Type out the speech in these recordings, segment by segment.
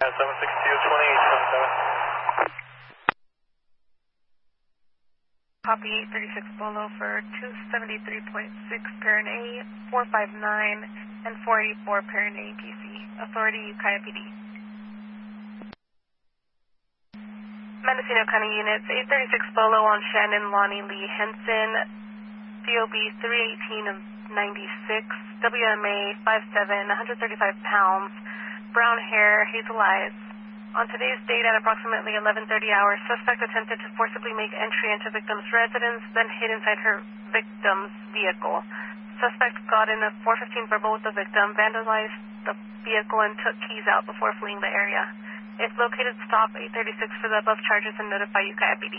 Copy 836 Bolo for 273.6 parent A, 459 and 484 parent A PC. Authority Ukiah PD. Mendocino County Units 836 Bolo on Shannon Lonnie Lee Henson, COB 318 of 96, WMA 57, 135 pounds, brown hair, hazel eyes. On today's date at approximately 11:30 hours, suspect attempted to forcibly make entry into victim's residence, then hid inside her victim's vehicle. Suspect got in a 415 verbal with the victim, vandalized the vehicle, and took keys out before fleeing the area. If located, stop 836 for the above charges and notify Ukiah PD.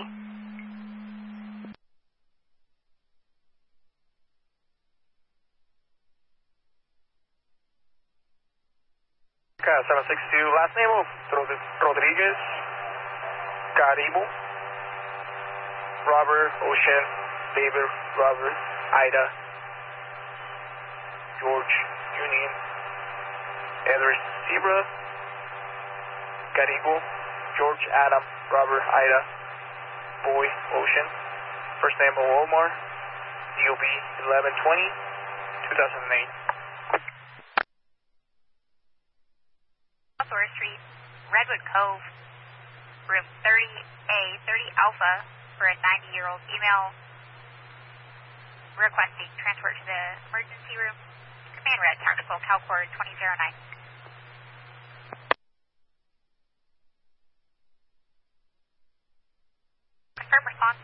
Okay, 762, last name of Rodriguez, Caribu, Robert, Ocean, David, Robert, Ida, George, Union, Edward, Zebra, Caribu, George, Adam, Robert, Ida, Boy, Ocean, first name of Omar, DOB 1120, 2008. Street, Redwood Cove, room 30A, 30 Alpha, for a 90-year-old female requesting transport to the emergency room. Command Red, Tactical Calcor 2009. Confirm response.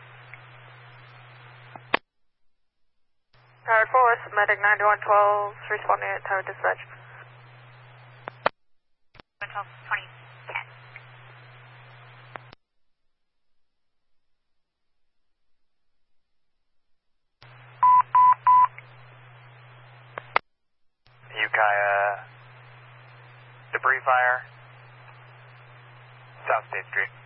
Tower Force, Medic 9112, responding at Tower Dispatch. 2010. Ukiah, debris fire, South State Street.